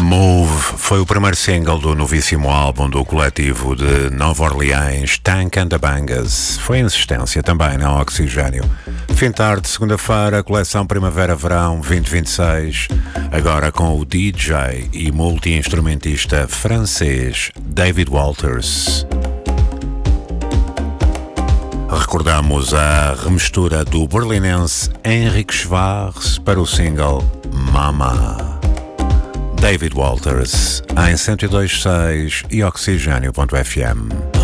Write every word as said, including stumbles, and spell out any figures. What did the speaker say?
Move foi o primeiro single do novíssimo álbum do coletivo de Nova Orleans, Tank and the Bangas. Foi insistência também na Oxigênio. Fim de tarde, segunda-feira, coleção Primavera-Verão vinte e vinte e seis, agora com o D J e multi-instrumentista francês David Walters. Recordamos a remistura do berlinense Henrik Schwarz para o single Mama. David Walters em cento e dois ponto seis e oxigênio ponto f m.